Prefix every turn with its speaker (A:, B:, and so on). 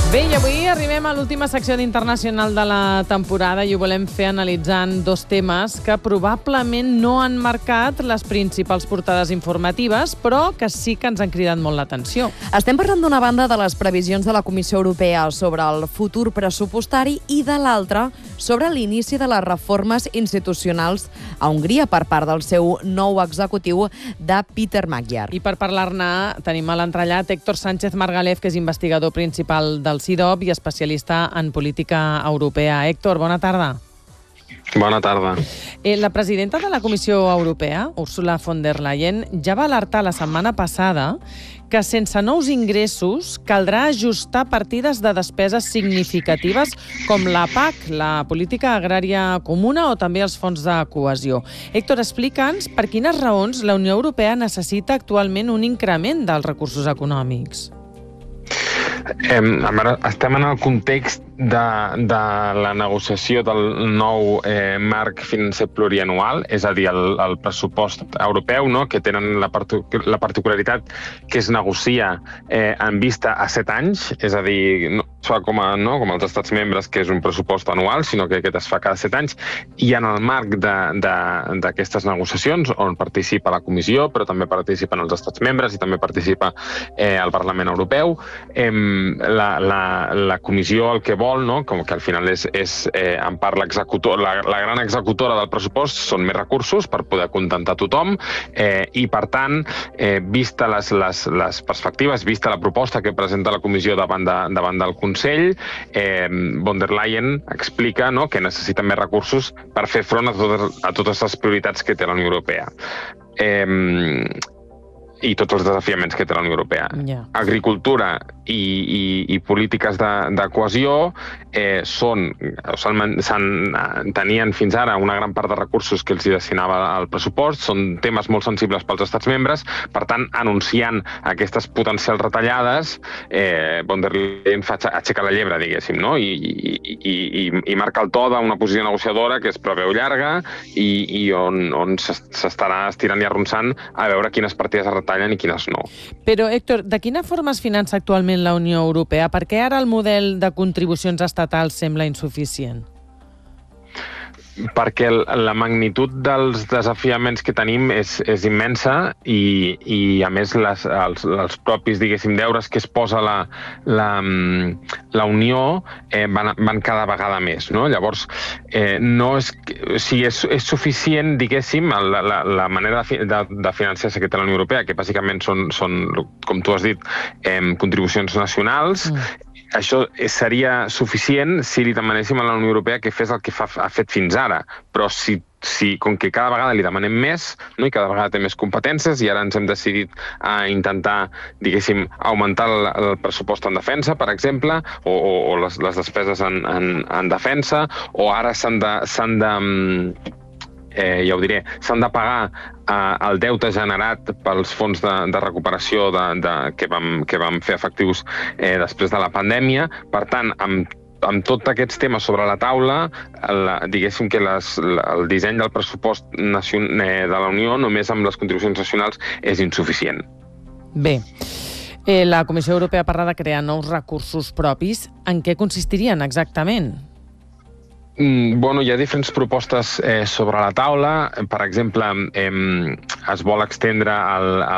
A: Bé, i avui arribem a l'última secció d'Internacional de la temporada i ho volem fer analitzant dos temes que probablement no han marcat les principals portades informatives, però que sí que ens han cridat molt l'atenció.
B: Estem parlant d'una banda de les previsions de la Comissió Europea sobre el futur pressupostari i de l'altra sobre l'inici de les reformes institucionals a Hongria per part del seu nou executiu de Peter Magyar.
A: I per parlar-ne tenim a l'entrellat Héctor Sánchez Margalef, que és investigador principal del CIDOB i especialista en política europea. Héctor, bona tarda.
C: Bona tarda.
A: La presidenta de la Comissió Europea, Ursula von der Leyen, ja va alertar la setmana passada que sense nous ingressos caldrà ajustar partides de despeses significatives com la PAC, la Política Agrària Comuna, o també els fons de cohesió. Héctor, explica'ns per quines raons la Unió Europea necessita actualment un increment dels recursos econòmics.
C: Estem en el context de la negociació del nou marc financer plurianual, és a dir, el pressupost europeu, que tenen la particularitat que es negocia en vista a 7 anys, és a dir, no es fa com els estats membres, que és un pressupost anual, sinó que aquest es fa cada 7 anys, i en el marc d'aquestes negociacions, on participa la Comissió, però també participen els estats membres i també participa el Parlament Europeu, la Comissió el que vol, com que al final és en part la gran executora del pressupost, són més recursos per poder acontentar tothom, i per tant, vista les perspectives, vista la proposta que presenta la Comissió davant del Consell, von der Leyen explica que necessita més recursos per fer front a totes les prioritats que té la Unió Europea. I tots els desafiaments que té la Unió Europea. Agricultura i polítiques de cohesió tenien fins ara una gran part de recursos que els hi destinava al pressupost, són temes molt sensibles pels estats membres, per tant, anunciant aquestes potencials retallades, von der Leyen aixeca la llebre, diguéssim, i marca el to d'una posició negociadora que es preveu llarga i on s'estarà estirant i arronsant a veure quines partides es retallen i quines no.
A: Però, Héctor, de quina forma es finança actualment la Unió Europea? Per què ara el model de contribucions estatals sembla insuficient?
C: Perquè la magnitud dels desafiaments que tenim és immensa i a més, els propis, diguéssim, deures que es posa la Unió van cada vegada més. Llavors, és suficient, diguéssim, la manera de financiar-se que té la Unió Europea, que bàsicament són, com tu has dit, contribucions nacionals. Això seria suficient si li demanéssim a la Unió Europea que fes el que ha fet fins ara, però com que cada vegada li demanem més i cada vegada té més competències i ara ens hem decidit a intentar, diguéssim, augmentar el pressupost en defensa, per exemple, o les despeses en defensa, o ara s'han de pagar el deute generat pels fons de recuperació que vam fer efectius després de la pandèmia. Per tant, amb tots aquests temes sobre la taula, diguéssim que el disseny del pressupost de la Unió, només amb les contribucions nacionals, és insuficient.
A: Bé, la Comissió Europea parla de crear nous recursos propis. En què consistirien exactament?
C: Hi ha diferents propostes sobre la taula. Per exemple, es vol extendre